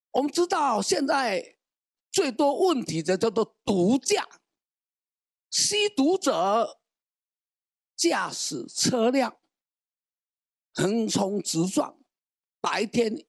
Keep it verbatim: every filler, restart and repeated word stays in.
我们知道现在最多问题的叫做毒驾，吸毒者驾驶车辆横冲直撞，白天